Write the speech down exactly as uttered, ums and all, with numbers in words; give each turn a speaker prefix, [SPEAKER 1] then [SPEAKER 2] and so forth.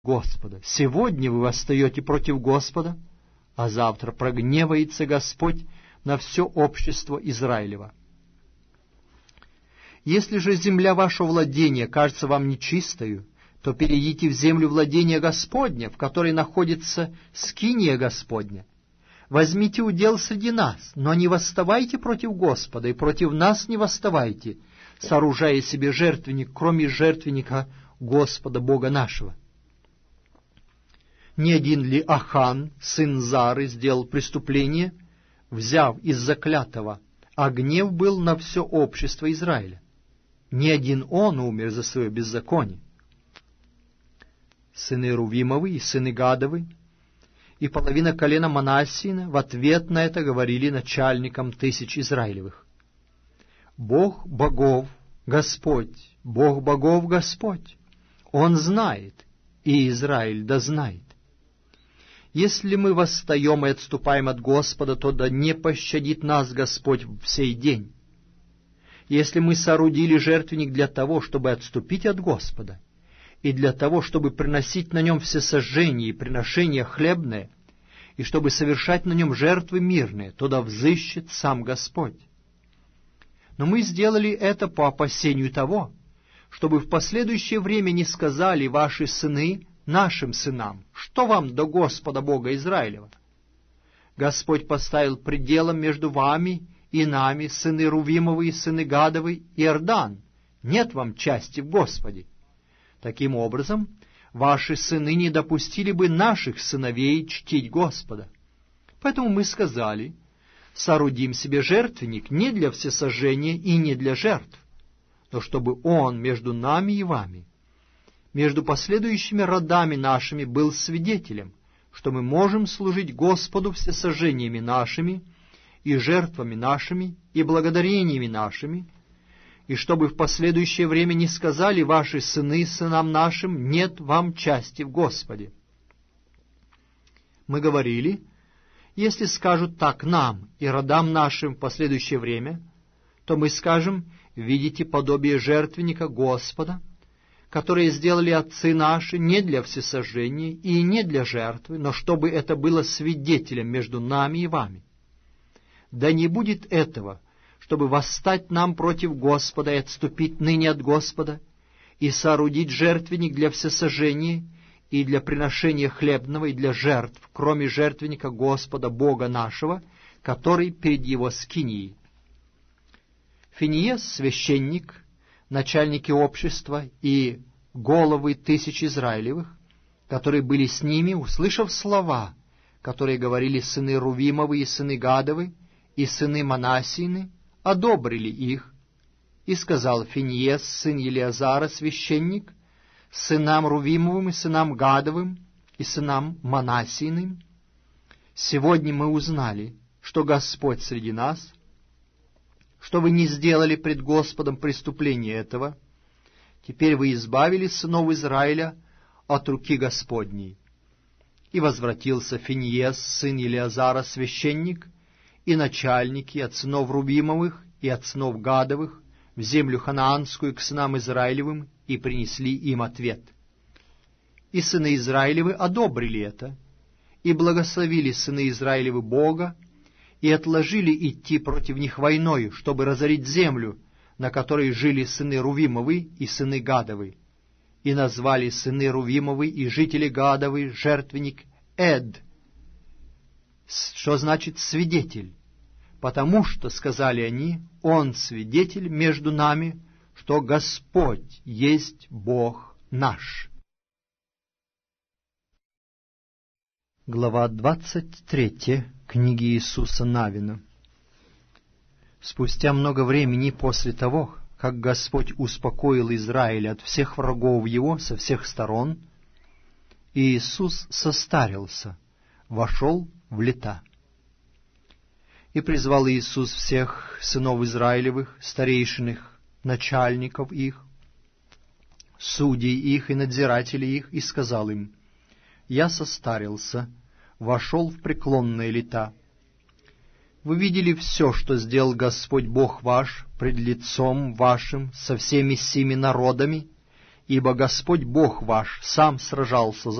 [SPEAKER 1] Господа. Сегодня вы восстаете против Господа, а завтра прогневается Господь на все общество Израилева. Если же земля вашего владения кажется вам нечистою, то перейдите в землю владения Господня, в которой находится скиния Господня. Возьмите удел среди нас, но не восставайте против Господа, и против нас не восставайте, сооружая себе жертвенник, кроме жертвенника Господа Бога нашего. Не один ли Ахан, сын Зары, сделал преступление, взяв из заклятого, а гнев был на все общество Израиля? Не один он умер за свое беззаконие. Сыны Рувимовы и сыны Гадовы и половина колена Манассиина в ответ на это говорили начальникам тысяч Израилевых: «Бог богов, Господь, Бог богов, Господь, Он знает, и Израиль да знает. Если мы восстаем и отступаем от Господа, то да не пощадит нас Господь в сей день. Если мы соорудили жертвенник для того, чтобы отступить от Господа, и для того, чтобы приносить на нем всесожжения и приношения хлебные, и чтобы совершать на нем жертвы мирные, то да взыщет сам Господь. Но мы сделали это по опасению того, чтобы в последующее время не сказали ваши сыны нашим сынам: что вам до Господа Бога Израилева? Господь поставил пределом между вами и нами, сыны Рувимовы и сыны Гадовы, Иордан. Нет вам части в Господе. Таким образом, ваши сыны не допустили бы наших сыновей чтить Господа. Поэтому мы сказали: соорудим себе жертвенник не для всесожжения и не для жертв, но чтобы он между нами и вами, между последующими родами нашими, был свидетелем, что мы можем служить Господу всесожжениями нашими, и жертвами нашими, и благодарениями нашими, и чтобы в последующее время не сказали ваши сыны сынам нашим: нет вам части в Господе. Мы говорили: если скажут так нам и родам нашим в последующее время, то мы скажем: видите подобие жертвенника Господа, которые сделали отцы наши не для всесожжения и не для жертвы, но чтобы это было свидетелем между нами и вами. Да не будет этого, чтобы восстать нам против Господа и отступить ныне от Господа, и соорудить жертвенник для всесожжения и для приношения хлебного и для жертв, кроме жертвенника Господа Бога нашего, который перед Его скинией». Финиес, священник, начальники общества и головы тысяч Израилевых, которые были с ними, услышав слова, которые говорили сыны Рувимовы и сыны Гадовы и сыны Манассиины, одобрили их, и сказал Финиес, сын Елиазара, священник, сынам Рувимовым и сынам Гадовым и сынам Манассииным: «Сегодня мы узнали, что Господь среди нас, что вы не сделали пред Господом преступления этого. Теперь вы избавили сынов Израиля от руки Господней». И возвратился Финиес, сын Елиазара, священник, и начальники от сынов Рувимовых и от сынов Гадовых в землю ханаанскую к сынам Израилевым, и принесли им ответ. И сыны Израилевы одобрили это, и благословили сыны Израилевы Бога, и отложили идти против них войною, чтобы разорить землю, на которой жили сыны Рувимовы и сыны Гадовы. И назвали сыны Рувимовы и жители Гадовы жертвенник Эд, что значит «свидетель», потому что, сказали они, «Он свидетель между нами, что Господь есть Бог наш». Глава двадцать третья книги Иисуса Навина. Спустя много времени после того, как Господь успокоил Израиль от всех врагов его со всех сторон, Иисус состарился, вошел в лета. И призвал Иисус всех сынов Израилевых, старейшинных, начальников их, судей их и надзирателей их, и сказал им: «Я состарился, вошел в преклонные лета. Вы видели все, что сделал Господь Бог ваш пред лицом вашим со всеми сими народами, ибо Господь Бог ваш сам сражался за